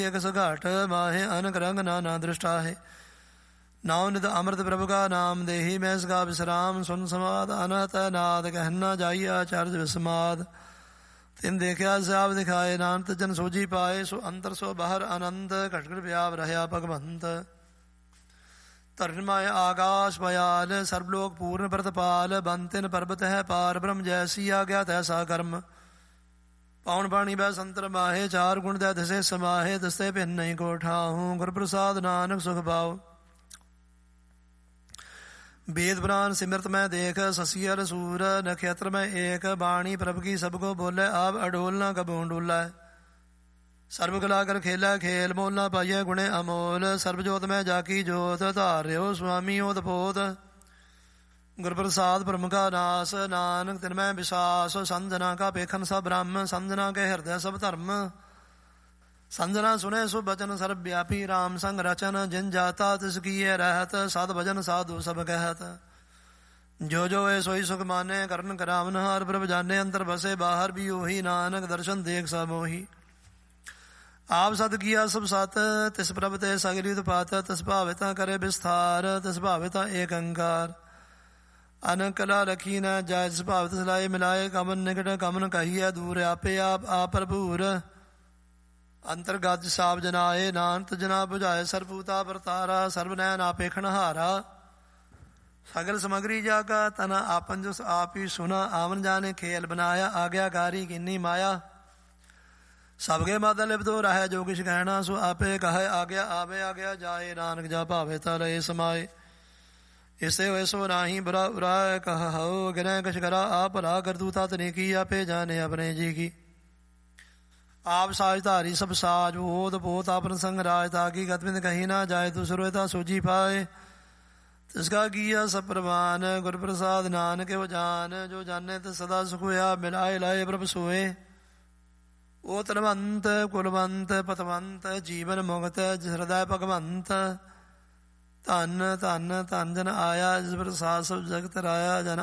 एक सघाट माहे अनक रंग नाना दृष्टा है। नाव निध अमृत प्रभु का नाम देही मैं इसका विश्राम सुन समाद अनहत नाद कहना जाइया चार्ज विस्माद। तिन देखा स्याब दिखाए नानत जन सोजी पाए सो अंतर सो बाहर अनंत खटखट व्याप रहा भगवंत। तरणमाय आकाश पयाल सर्वलोक पूर्ण प्रतपाल बंतिन पर्वत है पार ब्रह्म जैसी आज्ञा तैसा कर्म। पाउन पाणी बै संतर माहे चार गुण दै दसे समाहे दस्ते भिन्न नहीं को ठाहूँ गुर प्रसाद नानक सुख पाओ। वेद पुराण सिमरत में देख ससियर सूर नक्षत्र में एक बाणी प्रभु की सबको बोले आप अडोलना कबूं डोला। सर्व कला कर खेला खेल मोल ना पाइय गुणे अमोल। सर्वजोत में जाकी जोत धार्यो स्वामी ओत पोत। गुर प्रसाद ब्रह्म का नास नानक तिन में विश्वास। संजना का पेखन सब ब्रह्म संजना के हृदय सब धर्म। संजना सुने सु बचन सर्वव्यापी राम संग रचन। जिन जाता तिस किए रहत साध भजन साधु सब कहत। जो जो है सोई सुख माने करण करावन हार प्रभ जाने। अंतर बसे बाहर भी ओही नानक दर्शन देख सब मोही। आप सद किया सब सत तिस प्रभ ते सगली उत्पात। तिस भाविता करे विस्तार तिस भाविता एक अंकार। अनक कला रखी न जाय तिस भावित सिलाए मिलाए। कमन निकट कमन कहिए दूर आपे आप भरपूर। अंतर्गत साब जनाए नानत जना बुझाए सरपूता परतारा। सर्वनैन आपे खनहारा सगल समग्री जाका तना आपन जो आप ही सुना। आवन जाने खेल बनाया आज्ञाकारी किन्नी माया। सबके माता लिपतो रहे जो किश कहना सो आपे कहे आज्ञा आवे आज्ञा जाए। नानक जा भावे तले समाए। इससे वैसो नाही बुरा उराय कह हो गिरह कछ करा आप भला कर दूता तने की आपे जाने अपने जी की। आप साज धारी सब साज बोध पोत आपन संग राज। ताकि गतविंद कहीं ना जाए दूसरोता सोची पाए। तिसका किया सब प्रवान गुर प्रसाद नानक वो जान। जो जाने तो सदा सुखया मिलाए लाए प्रभ सोए। ओ तनवंत कुलवंत पतवंत जीवन मुक्त हृदय भगवंत। धन धन धन जन आया जिस प्रसाद सब जगत राया जन